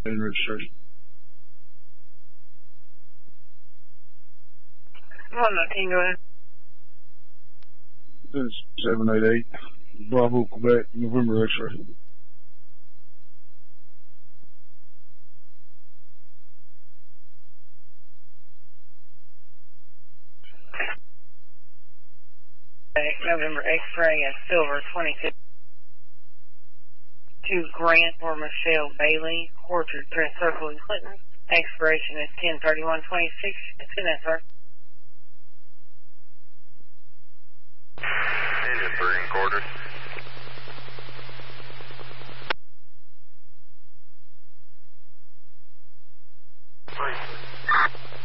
in registration. Come on, Team, go ahead. It's 788 Bravo, Quebec, November X-ray. November X-ray at Silver 26 to Grant or Michelle Bailey, Orchard, Prince Circle, and Clinton. Expiration is 10/31/26. It's in that, sir.